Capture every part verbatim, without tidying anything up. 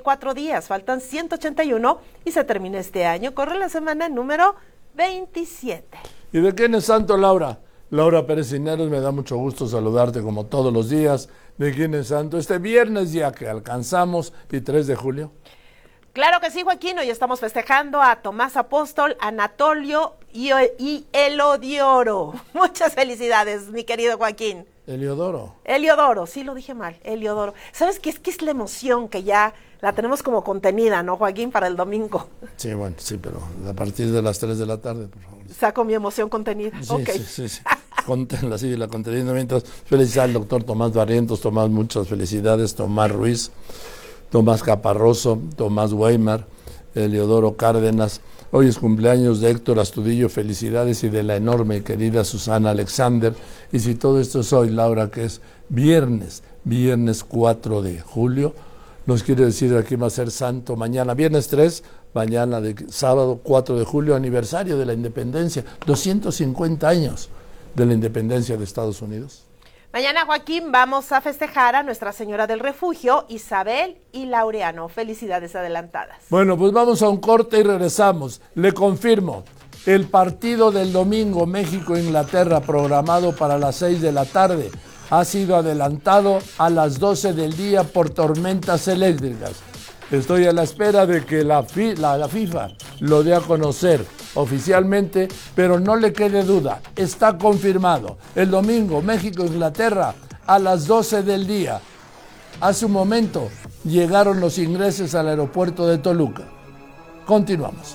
cuatro días, faltan ciento ochenta y uno y se termina este año. Corre la semana número veintisiete. ¿Y de quién es santo, Laura? Laura Pérez Cisneros, me da mucho gusto saludarte como todos los días. ¿De quién es santo? Este viernes ya que alcanzamos el tres de julio. Claro que sí, Joaquín, hoy estamos festejando a Tomás Apóstol, Anatolio y, y Heliodoro. Muchas felicidades, mi querido Joaquín. Heliodoro. Heliodoro, sí lo dije mal, Heliodoro. ¿Sabes qué es que es la emoción que ya la tenemos como contenida, ¿no, Joaquín, para el domingo? Sí, bueno, sí, pero a partir de las tres de la tarde, por favor. Saco mi emoción contenida. Sí, okay. sí, sí, sí. Conténla, sí, la conteniendo mientras. Felicidades al doctor Tomás Barrientos, Tomás, muchas felicidades, Tomás Ruiz, Tomás Caparroso, Tomás Weimar, Heliodoro Cárdenas. Hoy es cumpleaños de Héctor Astudillo, felicidades, y de la enorme y querida Susana Alexander. Y si todo esto es hoy, Laura, que es viernes, viernes cuatro de julio, nos quiere decir aquí va a ser santo mañana, viernes tres, mañana de sábado cuatro de julio, aniversario de la independencia, doscientos cincuenta años de la independencia de Estados Unidos. Mañana, Joaquín, vamos a festejar a Nuestra Señora del Refugio, Isabel y Laureano. Felicidades adelantadas. Bueno, pues vamos a un corte y regresamos. Le confirmo, el partido del domingo México-Inglaterra programado para las seis de la tarde ha sido adelantado a las doce del día por tormentas eléctricas. Estoy a la espera de que la, fi, la, la FIFA lo dé a conocer oficialmente, pero no le quede duda, está confirmado. El domingo, México-Inglaterra, a las doce del día. Hace un momento llegaron los ingresos al aeropuerto de Toluca. Continuamos.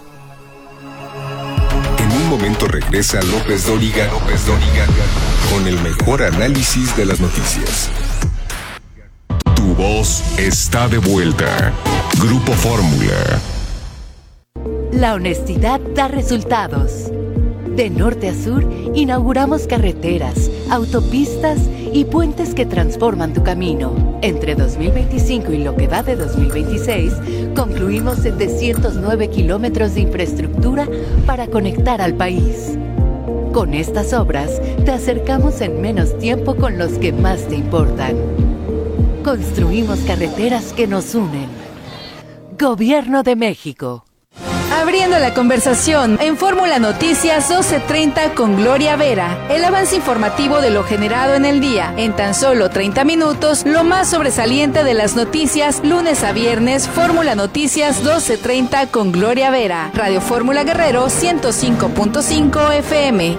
En un momento regresa López Dóriga, López Dóriga, con el mejor análisis de las noticias. Tu voz está de vuelta. Grupo Fórmula. La honestidad da resultados. De norte a sur, inauguramos carreteras, autopistas y puentes que transforman tu camino. Entre dos mil veinticinco y lo que va de dos mil veintiséis, concluimos setecientos nueve kilómetros de infraestructura para conectar al país. Con estas obras, te acercamos en menos tiempo con los que más te importan. Construimos carreteras que nos unen. Gobierno de México. Abriendo la conversación en Fórmula Noticias doce treinta con Gloria Vera. El avance informativo de lo generado en el día. En tan solo treinta minutos, lo más sobresaliente de las noticias, lunes a viernes, Fórmula Noticias doce treinta con Gloria Vera. Radio Fórmula Guerrero ciento cinco punto cinco F M.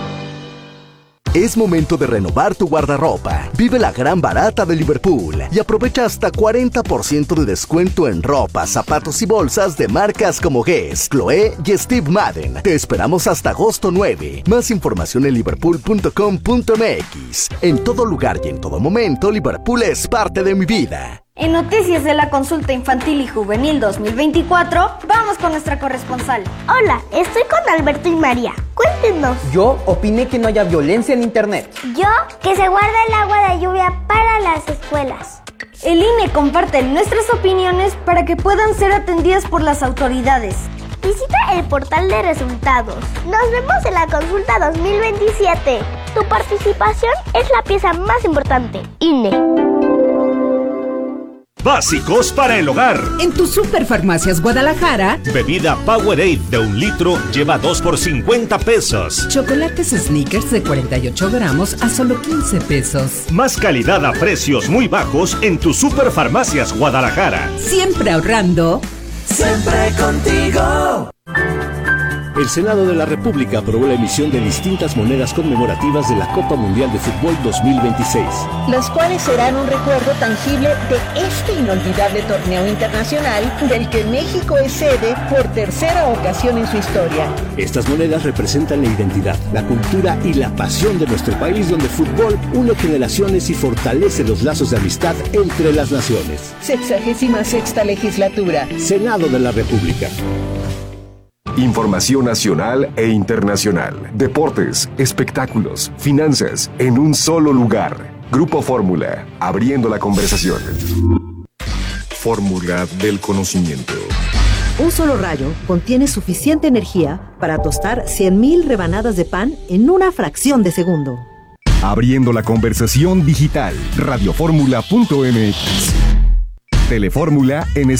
Es momento de renovar tu guardarropa. Vive la gran barata de Liverpool y aprovecha hasta cuarenta por ciento de descuento en ropa, zapatos y bolsas de marcas como Guess, Chloé y Steve Madden. Te esperamos hasta agosto nueve. Más información en liverpool punto com punto m x. En todo lugar y en todo momento, Liverpool es parte de mi vida. En Noticias de la Consulta Infantil y Juvenil dos mil veinticuatro, vamos con nuestra corresponsal. Hola, estoy con Alberto y María. Cuéntenos. Yo opiné que no haya violencia en internet. Yo, que se guarda el agua de lluvia para las escuelas. El I N E comparte nuestras opiniones para que puedan ser atendidas por las autoridades. Visita el portal de resultados. Nos vemos en la consulta dos mil veintisiete. Tu participación es la pieza más importante. I N E. Básicos para el hogar. En tu Superfarmacias Guadalajara, bebida Powerade de un litro lleva dos por cincuenta pesos. Chocolates Snickers de cuarenta y ocho gramos a solo quince pesos. Más calidad a precios muy bajos en tu Superfarmacias Guadalajara. Siempre ahorrando. Siempre contigo. El Senado de la República aprobó la emisión de distintas monedas conmemorativas de la Copa Mundial de Fútbol dos mil veintiséis. Las cuales serán un recuerdo tangible de este inolvidable torneo internacional del que México es sede por tercera ocasión en su historia. Estas monedas representan la identidad, la cultura y la pasión de nuestro país, donde el fútbol une generaciones y fortalece los lazos de amistad entre las naciones. Sexagésima sexta legislatura. Senado de la República. Información nacional e internacional. Deportes, espectáculos, finanzas, en un solo lugar. Grupo Fórmula, abriendo la conversación. Fórmula del conocimiento. Un solo rayo contiene suficiente energía para tostar cien mil rebanadas de pan en una fracción de segundo. Abriendo la conversación digital. radioformula punto m x. Telefórmula en